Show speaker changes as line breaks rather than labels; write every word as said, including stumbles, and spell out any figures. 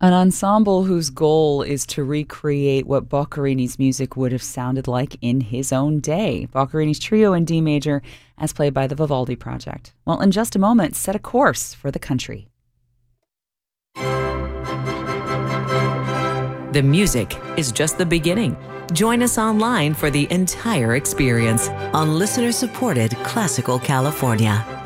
An ensemble whose goal is to recreate what Boccherini's music would have sounded like in his own day. Boccherini's Trio in D major, as played by the Vivaldi Project. Well, in just a moment, set a course for the country.
The music is just the beginning. Join us online for the entire experience on listener-supported Classical California.